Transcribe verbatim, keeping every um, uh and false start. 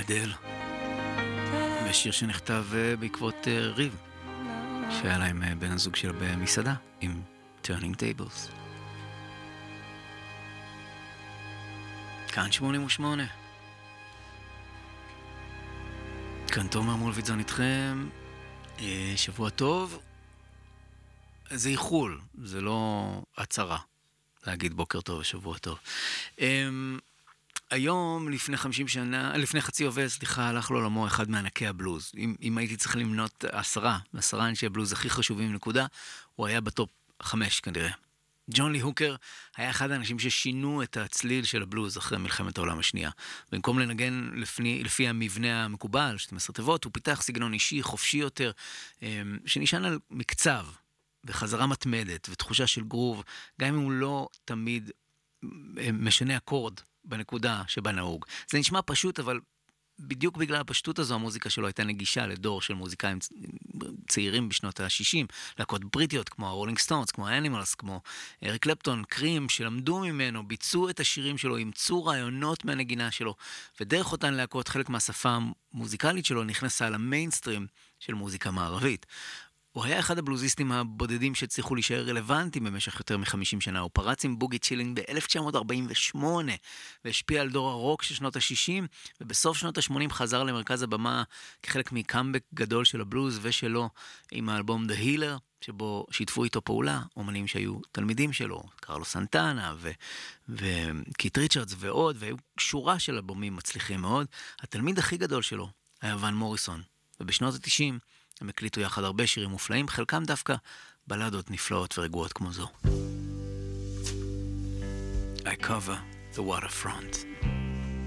אדל, בשיר שנכתב בעקבות ריב שהיה להם בן הזוג שלה במסעדה עם Turning Tables. כאן שמונים ושמונה, כאן תומר מולביטזון איתכם. שבוע טוב. זה איחול, זה לא הצהרה להגיד בוקר טוב ושבוע טוב. היום, לפני חמישים שנה, לפני חצי יובל, סליחה, הלך לעולמו אחד מענקי הבלוז. אם, אם הייתי צריך למנות עשרה, עשרה אנשי הבלוז הכי חשובים נקודה, הוא היה בטופ חמש כנראה. ג'ון לי הוקר היה אחד האנשים ששינו את הצליל של הבלוז אחרי מלחמת העולם השנייה. במקום לנגן לפני, לפי המבנה המקובל, שתי עשרה תיבות, הוא פיתח סגנון אישי, חופשי יותר, שנשען על מקצב וחזרה מתמדת ותחושה של גרוב, גם אם הוא לא תמיד משנה אקורד בנקודה שבה נהוג. זה נשמע פשוט, אבל בדיוק בגלל הפשטות הזו, המוזיקה שלו הייתה נגישה לדור של מוזיקאים צעירים בשנות ה-שישים, להקות בריטיות כמו הרולינג סטונס, כמו האנימלס, כמו אריק קלפטון, קרים, שלמדו ממנו, ביצעו את השירים שלו, אימצו רעיונות מהנגינה שלו, ודרך אותן להקות חלק מהשפה המוזיקלית שלו נכנסה למיינסטרים של מוזיקה מערבית. הוא היה אחד הבלוזיסטים הבודדים שהצליחו להישאר רלוונטיים במשך יותר מ-חמישים שנה. הוא פרץ עם בוגי צ'ילינג ב-אלף תשע מאות ארבעים ושמונה, והשפיע על דור הרוק של שנות ה-שישים, ובסוף שנות ה-שמונים חזר למרכז הבמה כחלק מקאמבק גדול של הבלוז ושלו, עם האלבום The Healer, שבו שיתפו איתו פעולה אומנים שהיו תלמידים שלו, קרלו סנטנה ו- וקיט ריצ'רדס ועוד, והיו שורה של אלבומים מצליחים מאוד. התלמיד הכי גדול שלו היה ון מוריסון, ובשנות ה-תשעים הם הקליטו יחד הרבה שירים מופלאים, חלקם דווקא בלדות נפלאות ורגועות כמו זו. I cover the waterfront.